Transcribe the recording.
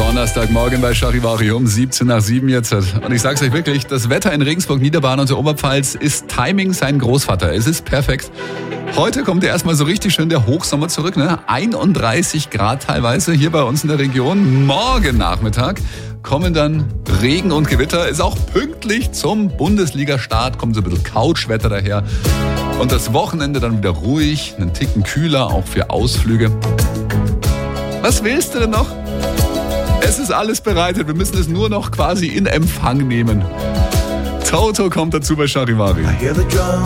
Donnerstagmorgen bei Charivari um 17 nach 7 jetzt. Und ich sag's euch wirklich, das Wetter in Regensburg, Niederbayern und der Oberpfalz ist Timing sein Großvater. Es ist perfekt. Heute kommt ja erstmal so richtig schön der Hochsommer zurück, ne? 31 Grad teilweise hier bei uns in der Region. Morgen Nachmittag kommen dann Regen und Gewitter. Ist auch pünktlich zum Bundesliga-Start, kommt so ein bisschen Couchwetter daher. Und das Wochenende dann wieder ruhig, einen Ticken kühler, auch für Ausflüge. Was willst du denn noch? Es ist alles bereitet, wir müssen es nur noch quasi in Empfang nehmen. Toto kommt dazu bei Charivari.